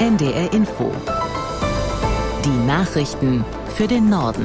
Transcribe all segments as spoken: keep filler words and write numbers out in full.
N D R Info. Die Nachrichten für den Norden.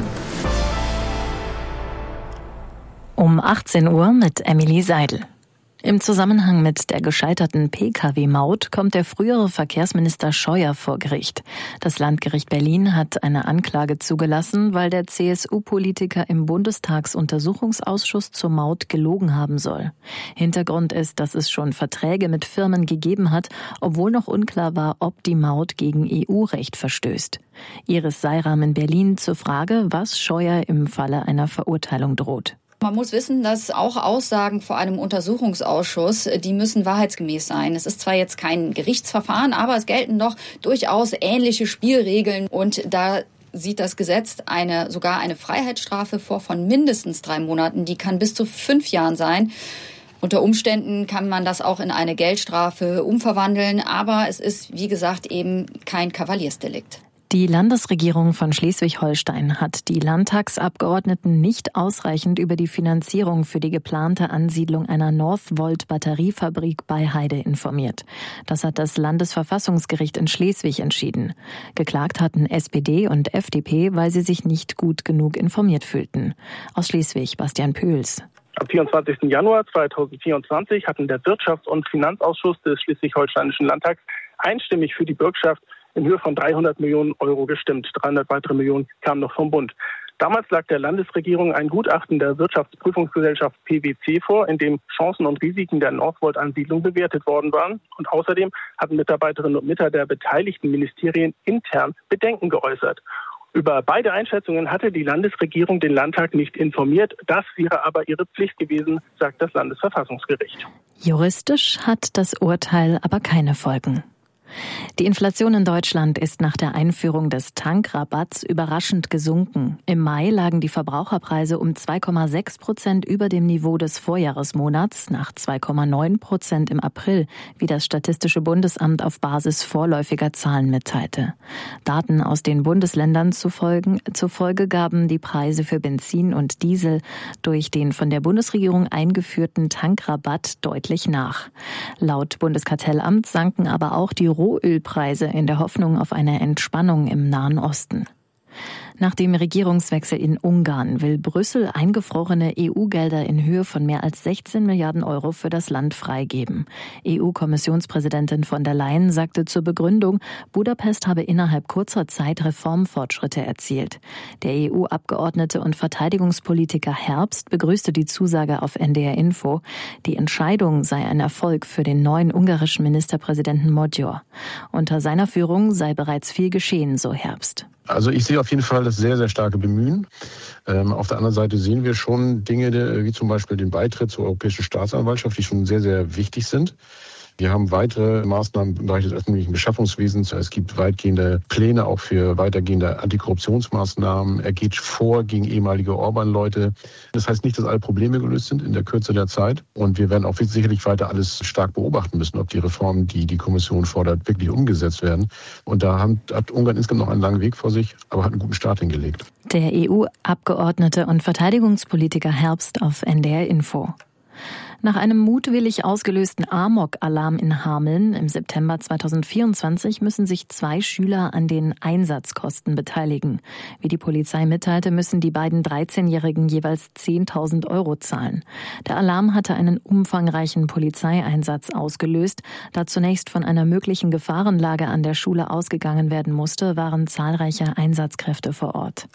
Um achtzehn Uhr mit Emily Seidel. Im Zusammenhang mit der gescheiterten P K W-Maut kommt der frühere Verkehrsminister Scheuer vor Gericht. Das Landgericht Berlin hat eine Anklage zugelassen, weil der C S U-Politiker im Bundestagsuntersuchungsausschuss zur Maut gelogen haben soll. Hintergrund ist, dass es schon Verträge mit Firmen gegeben hat, obwohl noch unklar war, ob die Maut gegen E U-Recht verstößt. Iris Seiram in Berlin zur Frage, was Scheuer im Falle einer Verurteilung droht. Man muss wissen, dass auch Aussagen vor einem Untersuchungsausschuss, die müssen wahrheitsgemäß sein. Es ist zwar jetzt kein Gerichtsverfahren, aber es gelten doch durchaus ähnliche Spielregeln. Und da sieht das Gesetz eine, sogar eine Freiheitsstrafe vor von mindestens drei Monaten. Die kann bis zu fünf Jahren sein. Unter Umständen kann man das auch in eine Geldstrafe umverwandeln. Aber es ist, wie gesagt, eben kein Kavaliersdelikt. Die Landesregierung von Schleswig-Holstein hat die Landtagsabgeordneten nicht ausreichend über die Finanzierung für die geplante Ansiedlung einer Northvolt-Batteriefabrik bei Heide informiert. Das hat das Landesverfassungsgericht in Schleswig entschieden. Geklagt hatten S P D und F D P, weil sie sich nicht gut genug informiert fühlten. Aus Schleswig, Bastian Pöls. Am vierundzwanzigsten Januar zweitausendvierundzwanzig hatten der Wirtschafts- und Finanzausschuss des Schleswig-Holsteinischen Landtags einstimmig für die Bürgschaft in Höhe von dreihundert Millionen Euro gestimmt. dreihundert weitere Millionen kamen noch vom Bund. Damals lag der Landesregierung ein Gutachten der Wirtschaftsprüfungsgesellschaft P W C vor, in dem Chancen und Risiken der Northvolt-Ansiedlung bewertet worden waren. Und außerdem hatten Mitarbeiterinnen und Mitarbeiter der beteiligten Ministerien intern Bedenken geäußert. Über beide Einschätzungen hatte die Landesregierung den Landtag nicht informiert. Das wäre aber ihre Pflicht gewesen, sagt das Landesverfassungsgericht. Juristisch hat das Urteil aber keine Folgen. Die Inflation in Deutschland ist nach der Einführung des Tankrabatts überraschend gesunken. Im Mai lagen die Verbraucherpreise um zwei Komma sechs Prozent über dem Niveau des Vorjahresmonats, nach zwei Komma neun Prozent im April, wie das Statistische Bundesamt auf Basis vorläufiger Zahlen mitteilte. Daten aus den Bundesländern zufolge, zufolge gaben die Preise für Benzin und Diesel durch den von der Bundesregierung eingeführten Tankrabatt deutlich nach. Laut Bundeskartellamt sanken aber auch die Rohölpreise in der Hoffnung auf eine Entspannung im Nahen Osten. Nach dem Regierungswechsel in Ungarn will Brüssel eingefrorene E U-Gelder in Höhe von mehr als sechzehn Milliarden Euro für das Land freigeben. E U-Kommissionspräsidentin von der Leyen sagte zur Begründung, Budapest habe innerhalb kurzer Zeit Reformfortschritte erzielt. Der E U-Abgeordnete und Verteidigungspolitiker Herbst begrüßte die Zusage auf N D R Info. Die Entscheidung sei ein Erfolg für den neuen ungarischen Ministerpräsidenten Magyar. Unter seiner Führung sei bereits viel geschehen, so Herbst. Also ich sehe auf jeden Fall das sehr, sehr starke Bemühen. Ähm, auf der anderen Seite sehen wir schon Dinge, wie zum Beispiel den Beitritt zur Europäischen Staatsanwaltschaft, die schon sehr, sehr wichtig sind. Wir haben weitere Maßnahmen im Bereich des öffentlichen Beschaffungswesens. Es gibt weitgehende Pläne auch für weitergehende Antikorruptionsmaßnahmen. Er geht vor gegen ehemalige Orban-Leute. Das heißt nicht, dass alle Probleme gelöst sind in der Kürze der Zeit. Und wir werden auch sicherlich weiter alles stark beobachten müssen, ob die Reformen, die die Kommission fordert, wirklich umgesetzt werden. Und da hat Ungarn insgesamt noch einen langen Weg vor sich, aber hat einen guten Start hingelegt. Der E U-Abgeordnete und Verteidigungspolitiker Herbst auf N D R Info. Nach einem mutwillig ausgelösten Amok-Alarm in Hameln im September zweitausendvierundzwanzig müssen sich zwei Schüler an den Einsatzkosten beteiligen. Wie die Polizei mitteilte, müssen die beiden dreizehnjährigen jeweils zehntausend Euro zahlen. Der Alarm hatte einen umfangreichen Polizeieinsatz ausgelöst. Da zunächst von einer möglichen Gefahrenlage an der Schule ausgegangen werden musste, waren zahlreiche Einsatzkräfte vor Ort.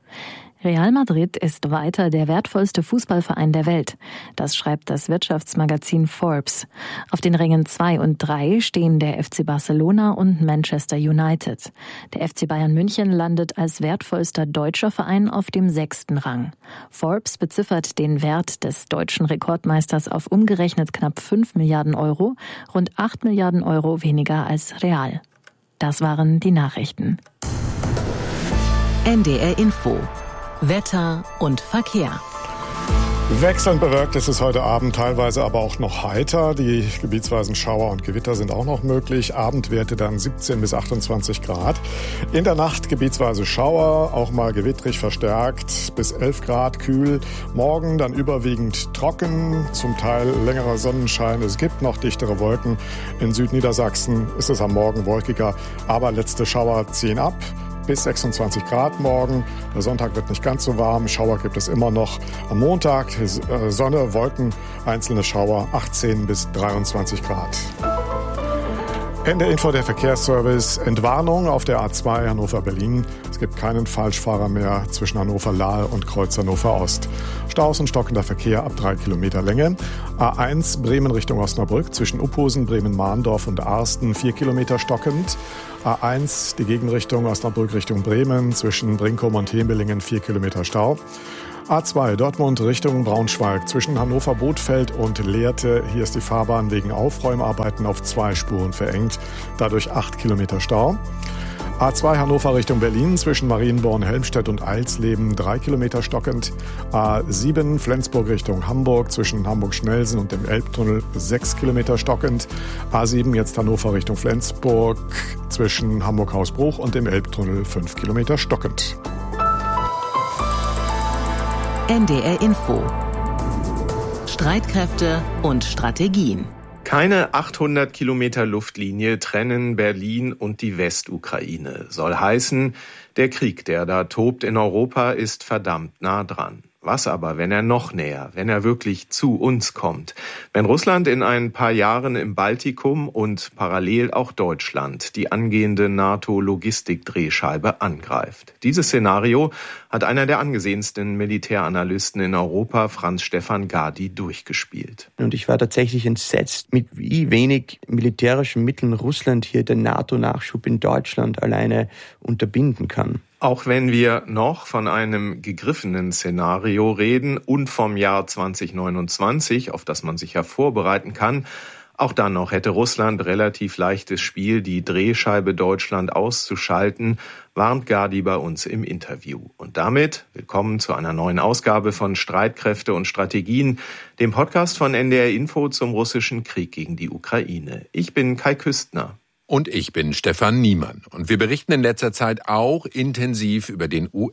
Real Madrid ist weiter der wertvollste Fußballverein der Welt. Das schreibt das Wirtschaftsmagazin Forbes. Auf den Rängen zwei und drei stehen der F C Barcelona und Manchester United. Der F C Bayern München landet als wertvollster deutscher Verein auf dem sechsten Rang. Forbes beziffert den Wert des deutschen Rekordmeisters auf umgerechnet knapp fünf Milliarden Euro, rund acht Milliarden Euro weniger als Real. Das waren die Nachrichten. N D R Info. Wetter und Verkehr. Wechselnd bewölkt ist es heute Abend, teilweise aber auch noch heiter. Die gebietsweisen Schauer und Gewitter sind auch noch möglich. Abendwerte dann siebzehn bis achtundzwanzig Grad. In der Nacht gebietsweise Schauer, auch mal gewittrig verstärkt, bis elf Grad kühl. Morgen dann überwiegend trocken, zum Teil längerer Sonnenschein. Es gibt noch dichtere Wolken. In Südniedersachsen ist es am Morgen wolkiger, aber letzte Schauer ziehen ab. Bis sechsundzwanzig Grad morgen. Der Sonntag wird nicht ganz so warm. Schauer gibt es immer noch. Am Montag Sonne, Wolken, einzelne Schauer, achtzehn bis dreiundzwanzig Grad. Ende Info der Verkehrsservice. Entwarnung auf der A zwei Hannover-Berlin. Es gibt keinen Falschfahrer mehr zwischen Hannover-Lahl und Kreuz Hannover Ost. Staus und stockender Verkehr ab drei Kilometer Länge. A eins Bremen Richtung Osnabrück zwischen Uphusen, Bremen-Mahndorf und Arsten vier Kilometer stockend. A eins die Gegenrichtung Osnabrück Richtung Bremen zwischen Brinkum und Hemelingen vier Kilometer Stau. A zwei Dortmund Richtung Braunschweig zwischen Hannover-Bothfeld und Lehrte. Hier ist die Fahrbahn wegen Aufräumarbeiten auf zwei Spuren verengt. Dadurch acht Kilometer Stau. A zwei Hannover Richtung Berlin zwischen Marienborn, Helmstedt und Eilsleben drei Kilometer stockend. A sieben Flensburg Richtung Hamburg zwischen Hamburg-Schnellsen und dem Elbtunnel sechs Kilometer stockend. A sieben jetzt Hannover Richtung Flensburg zwischen Hamburg-Hausbruch und dem Elbtunnel fünf Kilometer stockend. N D R Info. Streitkräfte und Strategien. Keine achthundert Kilometer Luftlinie trennen Berlin und die Westukraine. Soll heißen, der Krieg, der da tobt in Europa, ist verdammt nah dran. Was aber, wenn er noch näher, wenn er wirklich zu uns kommt? Wenn Russland in ein paar Jahren im Baltikum und parallel auch Deutschland die angehende NATO-Logistikdrehscheibe angreift. Dieses Szenario hat einer der angesehensten Militäranalysten in Europa, Franz-Stefan Gady, durchgespielt. Und ich war tatsächlich entsetzt, mit wie wenig militärischen Mitteln Russland hier den NATO-Nachschub in Deutschland alleine unterbinden kann. Auch wenn wir noch von einem gegriffenen Szenario reden und vom Jahr zwanzig neunundzwanzig, auf das man sich ja vorbereiten kann, auch dann noch hätte Russland relativ leichtes Spiel, die Drehscheibe Deutschland auszuschalten, warnt Gady bei uns im Interview. Und damit willkommen zu einer neuen Ausgabe von Streitkräfte und Strategien, dem Podcast von N D R Info zum russischen Krieg gegen die Ukraine. Ich bin Kai Küstner. Und ich bin Stefan Niemann. Und wir berichten in letzter Zeit auch intensiv über den U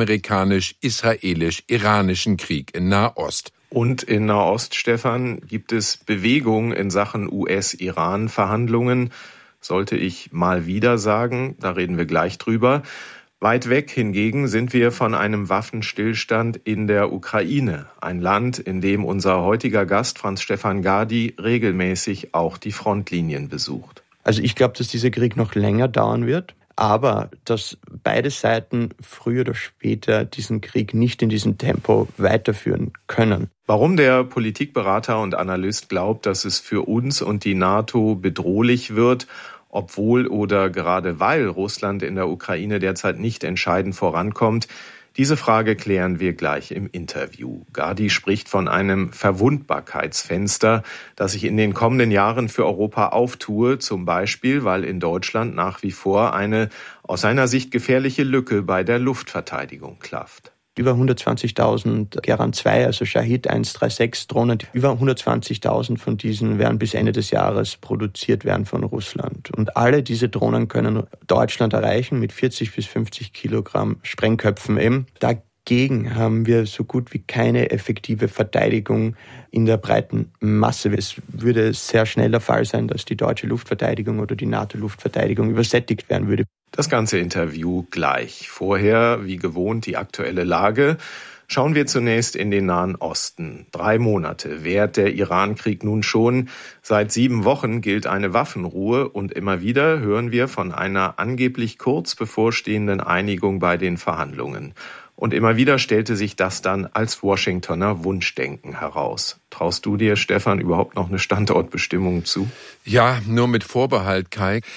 S-amerikanisch-israelisch-iranischen Krieg in Nahost. Und in Nahost, Stefan, gibt es Bewegung in Sachen U S-Iran-Verhandlungen. Sollte ich mal wieder sagen, da reden wir gleich drüber. Weit weg hingegen sind wir von einem Waffenstillstand in der Ukraine. Ein Land, in dem unser heutiger Gast Franz-Stefan Gady regelmäßig auch die Frontlinien besucht. Also ich glaube, dass dieser Krieg noch länger dauern wird, aber dass beide Seiten früher oder später diesen Krieg nicht in diesem Tempo weiterführen können. Warum der Politikberater und Analyst glaubt, dass es für uns und die NATO bedrohlich wird, obwohl oder gerade weil Russland in der Ukraine derzeit nicht entscheidend vorankommt, diese Frage klären wir gleich im Interview. Gady spricht von einem Verwundbarkeitsfenster, das sich in den kommenden Jahren für Europa auftue, zum Beispiel, weil in Deutschland nach wie vor eine aus seiner Sicht gefährliche Lücke bei der Luftverteidigung klafft. Über hundertzwanzigtausend Geran zwei, also Shahid eins drei sechs Drohnen, über hundertzwanzigtausend von diesen werden bis Ende des Jahres produziert werden von Russland. Und alle diese Drohnen können Deutschland erreichen mit vierzig bis fünfzig Kilogramm Sprengköpfen eben. Dagegen haben wir so gut wie keine effektive Verteidigung in der breiten Masse. Es würde sehr schnell der Fall sein, dass die deutsche Luftverteidigung oder die NATO-Luftverteidigung übersättigt werden würde. Das ganze Interview gleich. Vorher, wie gewohnt, die aktuelle Lage. Schauen wir zunächst in den Nahen Osten. Drei Monate währt der Iran-Krieg nun schon. Seit sieben Wochen gilt eine Waffenruhe und immer wieder hören wir von einer angeblich kurz bevorstehenden Einigung bei den Verhandlungen. Und immer wieder stellte sich das dann als Washingtoner Wunschdenken heraus. Traust du dir, Stefan, überhaupt noch eine Standortbestimmung zu? Ja, nur mit Vorbehalt, Kai.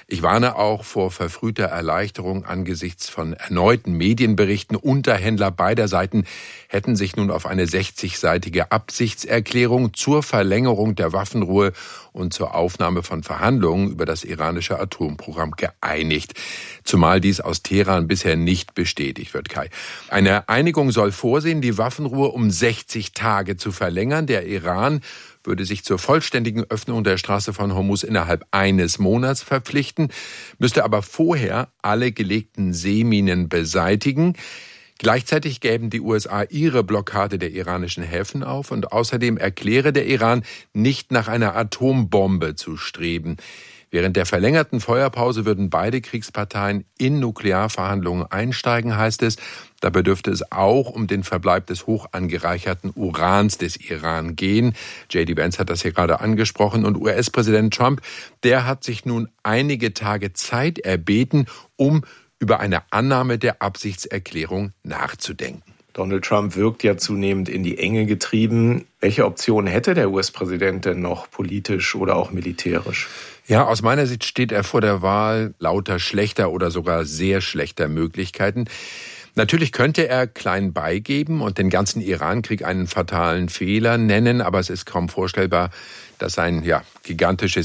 Ich warne auch vor verfrühter Erleichterung angesichts von erneuten Medienberichten. Unterhändler beider Seiten hätten sich nun auf eine sechzigseitige Absichtserklärung zur Verlängerung der Waffenruhe und zur Aufnahme von Verhandlungen über das iranische Atomprogramm geeinigt. Zumal dies aus Teheran bisher nicht bestätigt wird, Kai. Eine Einigung soll vorsehen, die Waffenruhe um sechzig Tage zu verlängern. Der Iran würde sich zur vollständigen Öffnung der Straße von Hormuz innerhalb eines Monats verpflichten, müsste aber vorher alle gelegten Seeminen beseitigen. Gleichzeitig gäben die U S A ihre Blockade der iranischen Häfen auf und außerdem erkläre der Iran, nicht nach einer Atombombe zu streben. Während der verlängerten Feuerpause würden beide Kriegsparteien in Nuklearverhandlungen einsteigen, heißt es. Dabei dürfte es auch um den Verbleib des hoch angereicherten Urans des Iran gehen. J D Vance hat das hier gerade angesprochen. Und U S-Präsident Trump, der hat sich nun einige Tage Zeit erbeten, um über eine Annahme der Absichtserklärung nachzudenken. Donald Trump wirkt ja zunehmend in die Enge getrieben. Welche Option hätte der U S-Präsident denn noch politisch oder auch militärisch? Ja, aus meiner Sicht steht er vor der Wahl lauter schlechter oder sogar sehr schlechter Möglichkeiten. Natürlich könnte er klein beigeben und den ganzen Irankrieg einen fatalen Fehler nennen, aber es ist kaum vorstellbar, dass ein ja, gigantisches